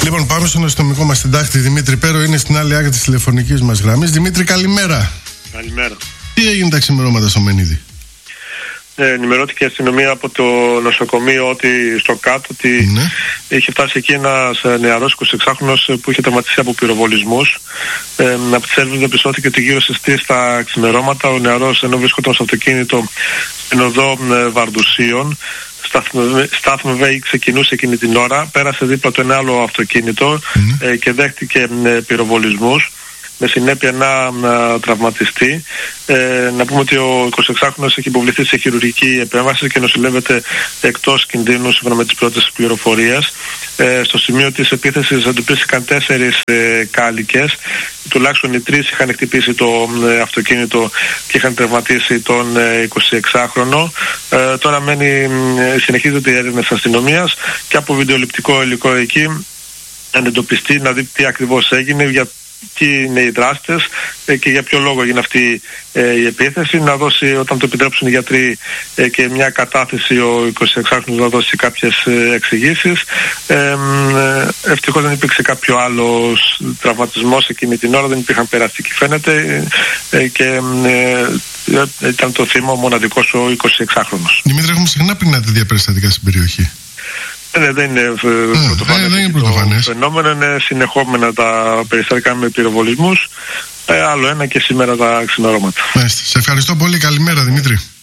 Λοιπόν, πάμε στον αστυνομικό μας συντάκτη Δημήτρη Πέρο, είναι στην άλλη άκρη της τηλεφωνικής μας γραμμής. Δημήτρη, καλημέρα. Καλημέρα. Τι έγινε τα ξημερώματα στο Μενίδη? Ενημερώθηκε η αστυνομία από το νοσοκομείο ότι στο κάτω ότι είχε φτάσει εκεί ένας νεαρός 26χρονος που είχε τερματιστεί από πυροβολισμούς. Από τις έρευνες διαπιστώθηκε ότι γύρω στις 3 τα ξημερώματα ο νεαρός, ενώ βρίσκονταν στο αυτοκίνητο στην οδό Βαρδουσίων, στάθμευε ή ξεκινούσε εκείνη την ώρα, πέρασε δίπλα του ένα άλλο αυτοκίνητο και δέχτηκε πυροβολισμούς, με συνέπεια να τραυματιστεί. Να πούμε ότι ο 26χρονος έχει υποβληθεί σε χειρουργική επέμβαση και νοσηλεύεται εκτός κινδύνου σύμφωνα με τις πρώτες πληροφορίες. Στο σημείο της επίθεσης εντοπίστηκαν 4 κάλικες. Τουλάχιστον οι 3 είχαν χτυπήσει το αυτοκίνητο και είχαν τραυματίσει τον 26χρονο. Τώρα συνεχίζεται η έρευνα της αστυνομίας και από βιντεοληπτικό υλικό εκεί να εντοπιστεί, να δει τι ακριβώς έγινε, ποιοι είναι οι δράστες και για ποιο λόγο έγινε αυτή η επίθεση, να δώσει, όταν το επιτρέψουν οι γιατροί, και μια κατάθεση ο 26χρονος να δώσει κάποιες εξηγήσεις. Ευτυχώς δεν υπήρξε κάποιο άλλος τραυματισμός εκείνη την ώρα, δεν υπήρχαν περαστικοί φαίνεται, και ήταν το θύμα ο μοναδικός ο 26χρονος. Δημήτρη, έχουμε συχνά πριν τέτοια περιστατικά στην περιοχή. Δεν είναι πρωτοφανές. Το φαινόμενο, είναι συνεχόμενα τα περιστατικά με πυροβολισμούς. Άλλο ένα και σήμερα τα ξημερώματα. Σε ευχαριστώ πολύ. Καλημέρα, Δημήτρη.